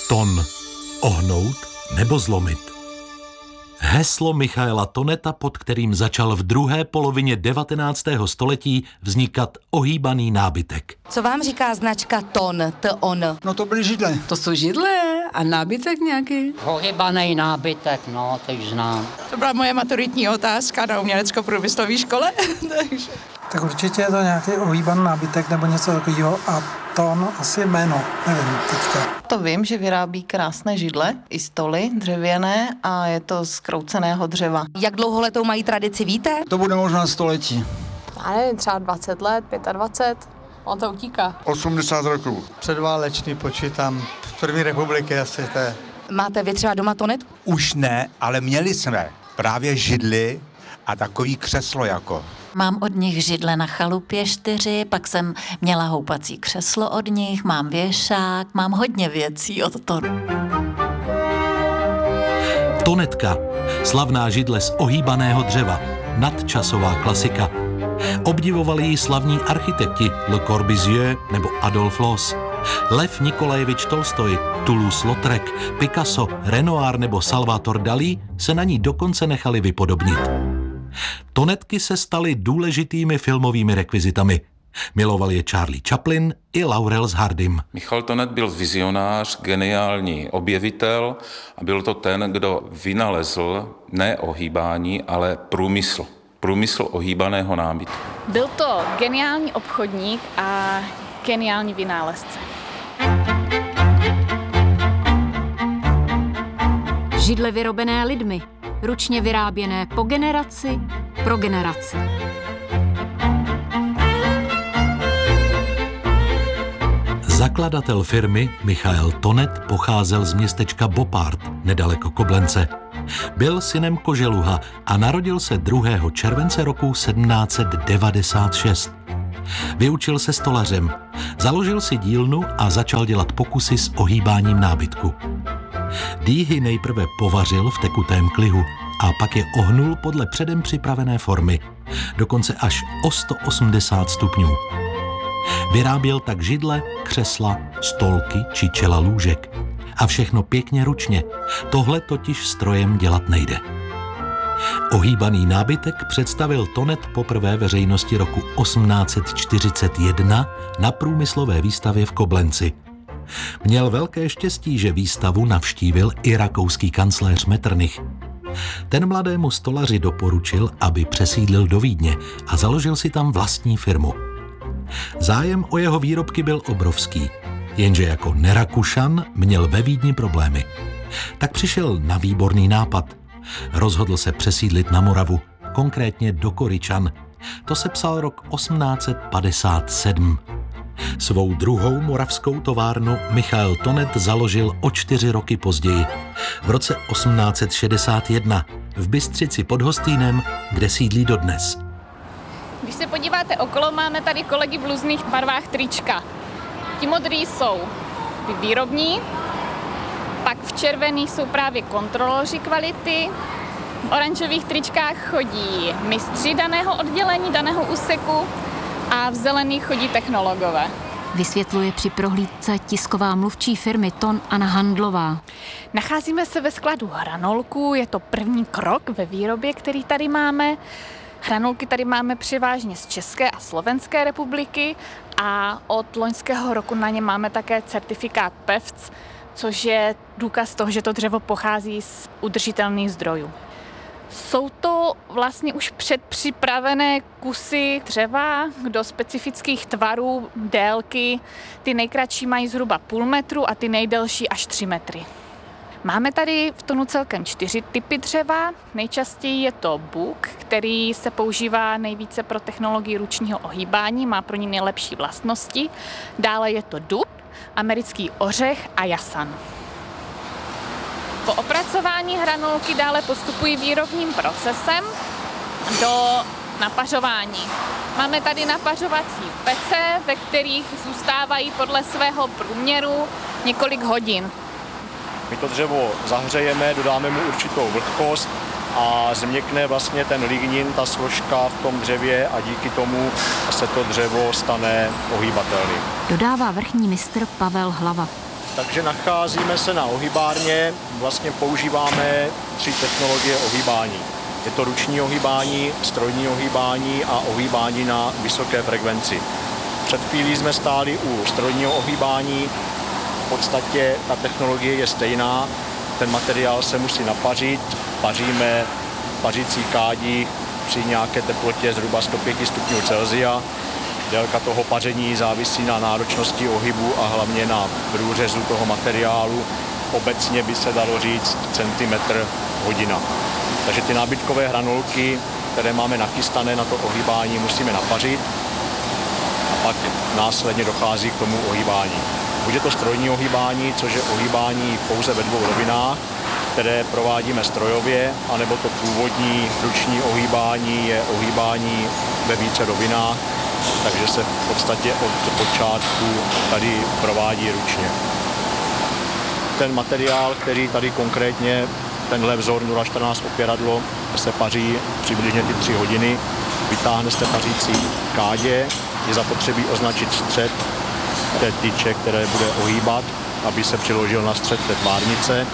Ton. Ohnout nebo zlomit. Heslo Michaela Toneta, pod kterým začal v druhé polovině 19. století vznikat ohýbaný nábytek. Co vám říká značka Ton, T-on? No to byly židle. To jsou židle a nábytek nějaký? Ohýbaný nábytek, no, to už znám. To byla moje maturitní otázka na umělecko-průmyslové škole, takže... Tak určitě je to nějaký ohýbaný nábytek nebo něco takového a Ton asi jméno, nevím teďka. To vím, že vyrábí krásné židle i stoly dřevěné a je to z krouceného dřeva. Jak dlouholetou mají tradici, víte? To bude možná století. Já nevím, třeba 20 let, 25, on to utíká. 80 roků. Předválečný počítám, z první republiky asi to je. Máte vy třeba doma Tonet? Už ne, ale měli jsme právě židli a takový křeslo jako. Mám od nich židle na chalupě 4, pak jsem měla houpací křeslo od nich, mám věšák, mám hodně věcí od Tonu. Tonetka, slavná židle z ohýbaného dřeva, nadčasová klasika. Obdivovali ji slavní architekti Le Corbusier nebo Adolf Loos. Lev Nikolajevič Tolstoj, Toulouse-Lautrec, Picasso, Renoir nebo Salvador Dalí se na ní dokonce nechali vypodobnit. Tonetky se staly důležitými filmovými rekvizitami. Miloval je Charlie Chaplin i Laurel s Hardym. Michal Tonet byl vizionář, geniální objevitel a byl to ten, kdo vynalezl ne ohýbání, ale průmysl. Průmysl ohýbaného nábytku. Byl to geniální obchodník a geniální vynálezce. Židle vyrobené lidmi, ručně vyráběné po generaci, pro generaci. Zakladatel firmy Michael Tonet pocházel z městečka Boppard, nedaleko Koblence. Byl synem koželuha a narodil se 2. července roku 1796. Vyučil se stolařem, založil si dílnu a začal dělat pokusy s ohýbáním nábytku. Dýhy nejprve povařil v tekutém klihu a pak je ohnul podle předem připravené formy, dokonce až o 180 stupňů. Vyráběl tak židle, křesla, stolky či čela lůžek. A všechno pěkně ručně. Tohle totiž strojem dělat nejde. Ohýbaný nábytek představil Tonet poprvé veřejnosti roku 1841 na průmyslové výstavě v Koblenci. Měl velké štěstí, že výstavu navštívil i rakouský kancléř Metternich. Ten mladému stolaři doporučil, aby přesídlil do Vídně a založil si tam vlastní firmu. Zájem o jeho výrobky byl obrovský, jenže jako nerakušan měl ve Vídni problémy. Tak přišel na výborný nápad. Rozhodl se přesídlit na Moravu, konkrétně do Koryčan. To se psal rok 1857. Svou druhou moravskou továrnu Michael Tonet založil o 4 roky později, v roce 1861, v Bystřici pod Hostýnem, kde sídlí dodnes. Když se podíváte okolo, máme tady kolegy v různých barvách trička. Ti modrý jsou výrobní, pak v červených jsou právě kontroloři kvality, v oranžových tričkách chodí mistři daného oddělení, daného úseku a v zelených chodí technologové. Vysvětluje při prohlídce tisková mluvčí firmy Ton Anna Handlová. Nacházíme se ve skladu hranolků, je to první krok ve výrobě, který tady máme. Hranolky tady máme převážně z České a Slovenské republiky a od loňského roku na ně máme také certifikát PEFC, což je důkaz toho, že to dřevo pochází z udržitelných zdrojů. Jsou to vlastně už předpřipravené kusy dřeva do specifických tvarů, délky. Ty nejkratší mají zhruba 0,5 metru a ty nejdelší až 3 metry. Máme tady v Tonu celkem 4 typy dřeva. Nejčastěji je to buk, který se používá nejvíce pro technologii ručního ohýbání, má pro ní nejlepší vlastnosti. Dále je to dub, americký ořech a jasan. Po opracování hranolky dále postupují výrobním procesem do napařování. Máme tady napařovací pece, ve kterých zůstávají podle svého průměru několik hodin. My to dřevo zahřejeme, dodáme mu určitou vlhkost a změkne vlastně ten lignin, ta složka v tom dřevě a díky tomu se to dřevo stane ohýbatelným. Dodává vrchní mistr Pavel Hlava. Takže nacházíme se na ohybárně, vlastně používáme 3 technologie ohýbání. Je to ruční ohýbání, strojní ohýbání a ohýbání na vysoké frekvenci. Před chvílí jsme stáli u strojního ohýbání, v podstatě ta technologie je stejná, ten materiál se musí napařit, paříme pařící kádí při nějaké teplotě zhruba 105 stupňů Celsia. Délka toho paření závisí na náročnosti ohybu a hlavně na průřezu toho materiálu. Obecně by se dalo říct centimetr hodina. Takže ty nábytkové hranolky, které máme nachystané na to ohýbání, musíme napařit a pak následně dochází k tomu ohýbání. Buď je to strojní ohýbání, což je ohýbání pouze ve 2 rovinách, které provádíme strojově, anebo to původní ruční ohýbání je ohýbání ve více rovinách, takže se v podstatě od počátku tady provádí ručně. Ten materiál, který tady konkrétně, tenhle vzor 014 opěradlo, se paří přibližně ty 3 hodiny, vytáhne z té pařící kádě, je zapotřebí označit střed té tyče, které bude ohýbat, aby se přiložil na střed té tvárnice.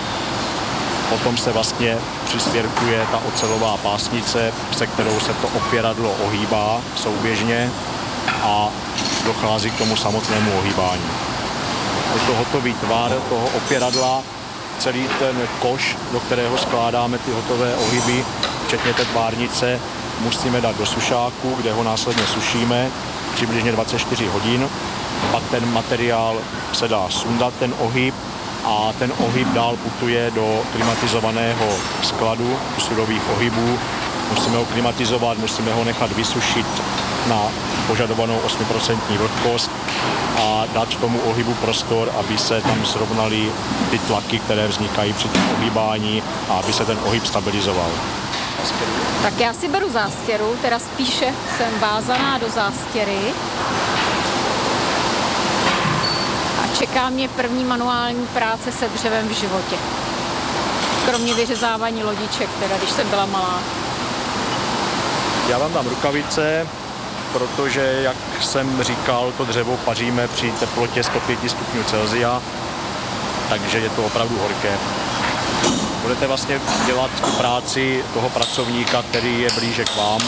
Potom se vlastně přisvěrkuje ta ocelová pásnice, se kterou se to opěradlo ohýbá souběžně a dochází k tomu samotnému ohýbání. Je to hotový tvar toho opěradla, celý ten koš, do kterého skládáme ty hotové ohyby, včetně té tvárnice, musíme dát do sušáku, kde ho následně sušíme přibližně 24 hodin. Pak ten materiál se dá sundat, ten ohyb, a ten ohyb dál putuje do klimatizovaného skladu surových ohybů. Musíme ho klimatizovat, musíme ho nechat vysušit na požadovanou 8% vlhkost a dát tomu ohybu prostor, aby se tam srovnaly ty tlaky, které vznikají při tom ohýbání a aby se ten ohyb stabilizoval. Tak já si beru zástěru, teda spíše jsem vázaná do zástěry. Čeká mě první manuální práce se dřevem v životě. Kromě vyřezávání lodiček, teda když jsem byla malá. Já vám dám rukavice, protože, jak jsem říkal, to dřevo paříme při teplotě 105 stupňů Celsia, takže je to opravdu horké. Budete vlastně dělat tu práci toho pracovníka, který je blíže k vám.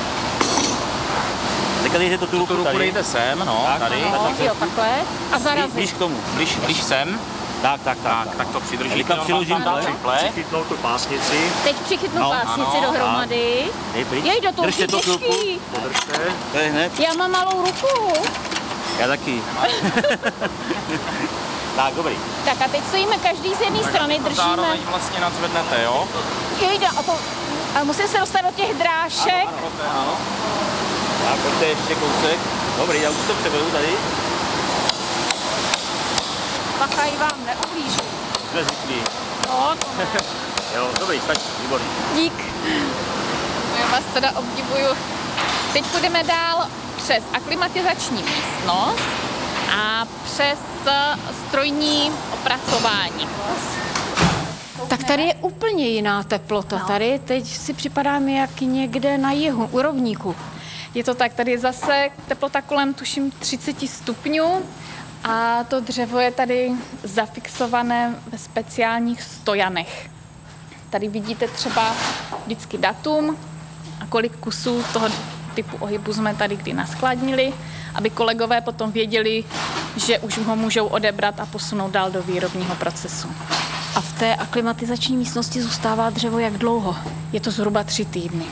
Teďka dejte tu ruku dejte sem, no, tak, tady. No, jo, takhle. A zarazit. Blíž k tomu, blíž sem. Tak to přidržíte. Teďka přiložím přichytnout tu pásnici. Teď přichytnu pásnici dohromady. Jej do toho těžký. Podržte. To je hned. Já mám malou ruku. Já taky. Tak, dobrý. Tak a teď stojíme každý z jedné strany, držíme. Zároveň vlastně nadzvednete, jo? Jejda, a musím se dostat do těch drášek. Ano. Tak, pojďte ještě kousek. Dobrý, já už to převedu tady. Bacha, i vám neublíží. Jsme zvyklí. No, to ne. Jo, dobrý, stačí, výborný. Dík. Já vás teda obdivuju. Teď půjdeme dál přes aklimatizační místnost a přes strojní opracování. Tak tady je úplně jiná teplota. No. Tady teď si připadám jak někde na jihu, u rovníku. Je to tak, tady je zase teplota kolem, tuším, 30 stupňů a to dřevo je tady zafixované ve speciálních stojanech. Tady vidíte třeba vždycky datum a kolik kusů toho typu ohybu jsme tady kdy naskladnili, aby kolegové potom věděli, že už ho můžou odebrat a posunout dál do výrobního procesu. A v té aklimatizační místnosti zůstává dřevo jak dlouho? Je to zhruba 3 týdny.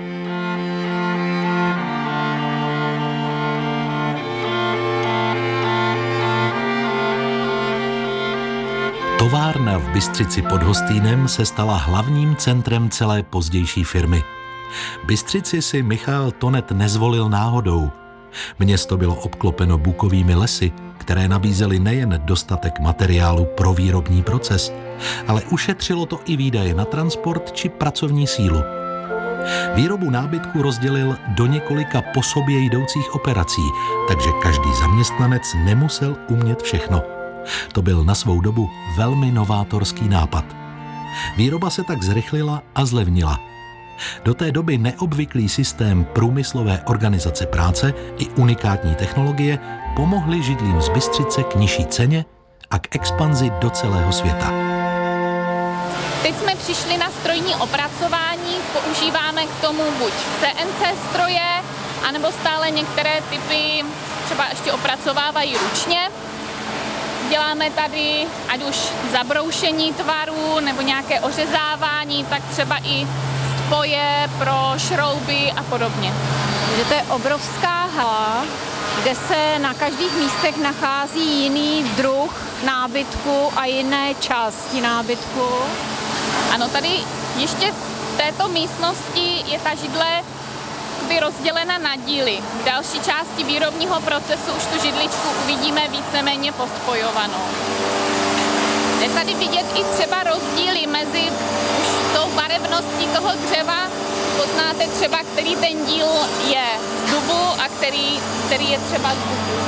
Továrna v Bystřici pod Hostýnem se stala hlavním centrem celé pozdější firmy. Bystřici si Michael Tonet nezvolil náhodou. Město bylo obklopeno bukovými lesy, které nabízely nejen dostatek materiálu pro výrobní proces, ale ušetřilo to i výdaje na transport či pracovní sílu. Výrobu nábytku rozdělil do několika po sobě jdoucích operací, takže každý zaměstnanec nemusel umět všechno. To byl na svou dobu velmi novátorský nápad. Výroba se tak zrychlila a zlevnila. Do té doby neobvyklý systém průmyslové organizace práce i unikátní technologie pomohly židlím z Bystřice k nižší ceně a k expanzi do celého světa. Teď jsme přišli na strojní opracování, používáme k tomu buď CNC stroje, anebo stále některé typy třeba ještě opracovávají ručně. Děláme tady ať už zabroušení tvarů nebo nějaké ořezávání, tak třeba i spoje pro šrouby a podobně. Takže to je obrovská hala, kde se na každých místech nachází jiný druh nábytku a jiné části nábytku. Ano, tady ještě v této místnosti je ta židle rozdělena na díly. V další části výrobního procesu už tu židličku uvidíme víceméně pospojovanou. Je tady vidět i třeba rozdíly mezi už tou barevností toho dřeva. Poznáte třeba, který ten díl je z dubu a který je třeba z dubu.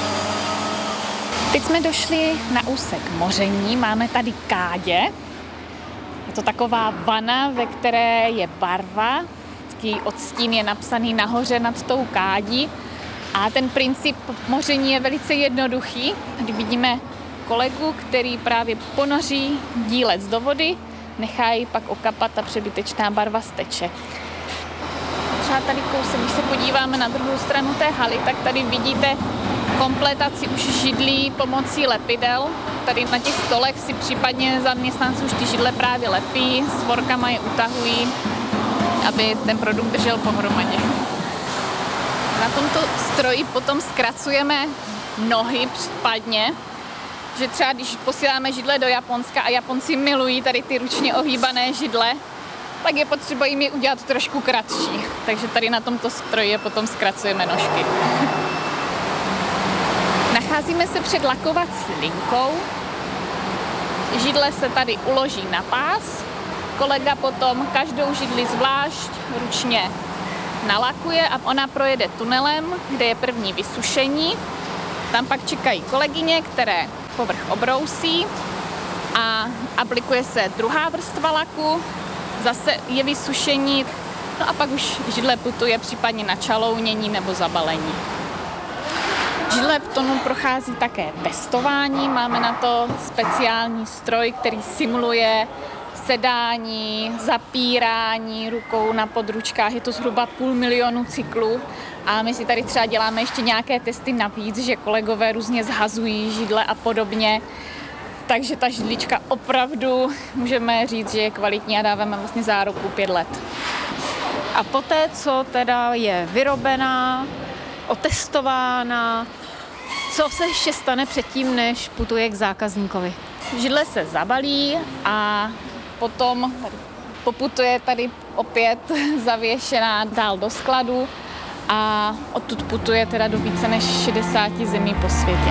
Teď jsme došli na úsek moření, máme tady kádě. Je to taková vana, ve které je barva. Její odstín je napsaný nahoře nad tou kádí a ten princip moření je velice jednoduchý. Tady vidíme kolegu, který právě ponoří dílec do vody, nechá ji pak okapat a přebytečná barva steče. Třeba tady kousek, když se podíváme na druhou stranu té haly, tak tady vidíte kompletaci už židlí pomocí lepidel. Tady na těch stolech si případně zaměstnanci už ty židle právě lepí, s vorkama je utahují, aby ten produkt držel pohromadě. Na tomto stroji potom zkracujeme nohy případně, že třeba když posíláme židle do Japonska a Japonci milují tady ty ručně ohýbané židle, tak je potřeba jim je udělat trošku kratší. Takže tady na tomto stroji potom zkracujeme nožky. Nacházíme se před lakovací linkou. Židle se tady uloží na pás. Kolega potom každou židli zvlášť ručně nalakuje a ona projede tunelem, kde je první vysušení. Tam pak čekají kolegyně, které povrch obrousí a aplikuje se druhá vrstva laku, zase je vysušení, no a pak už židle putuje případně na čalounění nebo zabalení. Židle v tonu prochází také testování, máme na to speciální stroj, který simuluje sedání, zapírání rukou na područkách, je to zhruba 500 000 cyklů a my si tady třeba děláme ještě nějaké testy navíc, že kolegové různě zhazují židle a podobně, takže ta židlička opravdu můžeme říct, že je kvalitní a dáváme vlastně záruku 5 let. A poté, co teda je vyrobená, otestována, co se ještě stane předtím, než putuje k zákazníkovi? Židle se zabalí a potom poputuje tady opět zavěšená dál do skladu a odtud putuje teda do více než 60 zemí po světě.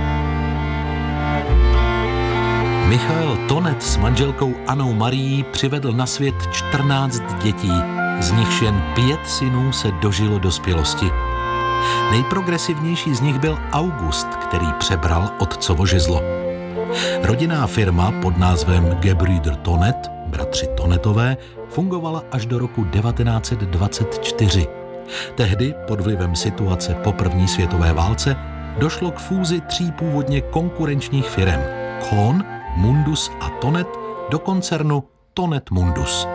Michael Tonet s manželkou Annou Marií přivedl na svět 14 dětí, z nichž jen 5 synů se dožilo dospělosti. Nejprogresivnější z nich byl August, který přebral otcovo žezlo. Rodinná firma pod názvem Gebrüder Tonet, bratři Tonetové, fungovala až do roku 1924. Tehdy pod vlivem situace po první světové válce došlo k fúzi 3 původně konkurenčních firem Kohn, Mundus a Tonet do koncernu Tonet Mundus.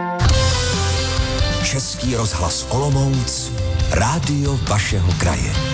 Český rozhlas Olomouc, rádio vašeho kraje.